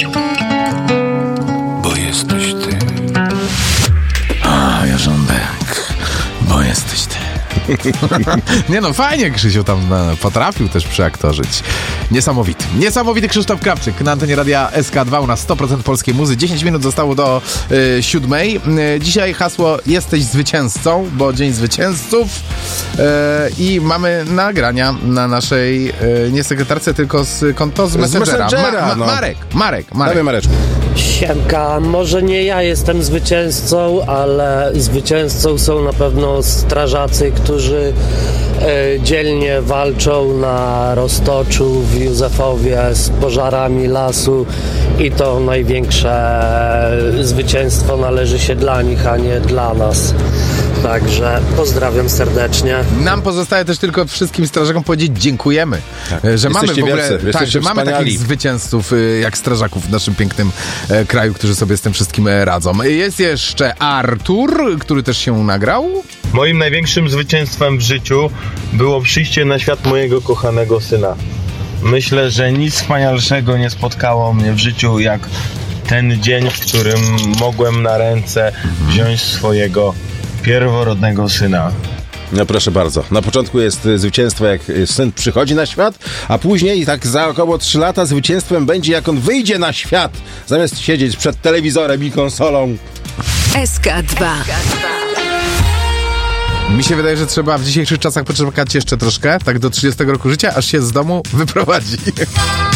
Bo jesteś ty. A, Jarząbek. Bo jesteś ty. Nie no, fajnie Krzysiu tam potrafił też przeaktorzyć. Niesamowity Krzysztof Krawczyk na antenie radia SK2. U nas 100% polskiej muzy. 10 minut zostało do 7. Dzisiaj hasło jesteś zwycięzcą, bo Dzień Zwycięzców. I mamy nagrania na naszej nie sekretarce, tylko z Messengera. Marek. Dawaj, Mareczku. Siemka, może nie ja jestem zwycięzcą, ale zwycięzcą są na pewno strażacy, którzy dzielnie walczą na Roztoczu, w Józefowie z pożarami lasu i to największe zwycięstwo należy się dla nich, a nie dla nas. Także pozdrawiam serdecznie. Nam pozostaje też tylko wszystkim strażakom powiedzieć dziękujemy, że mamy w ogóle że mamy takich zwycięzców jak strażaków w naszym pięknym kraju, którzy sobie z tym wszystkim radzą. Jest jeszcze Artur, który też się nagrał. Moim największym zwycięstwem w życiu było przyjście na świat mojego kochanego syna. Myślę, że nic wspanialszego nie spotkało mnie w życiu jak ten dzień, w którym mogłem na ręce wziąć swojego pierworodnego syna. No proszę bardzo. Na początku jest zwycięstwo, jak syn przychodzi na świat, a później, tak za około 3 lata, zwycięstwem będzie, jak on wyjdzie na świat, zamiast siedzieć przed telewizorem i konsolą. SK2. Mi się wydaje, że trzeba w dzisiejszych czasach poczekać jeszcze troszkę, tak do 30 roku życia, aż się z domu wyprowadzi.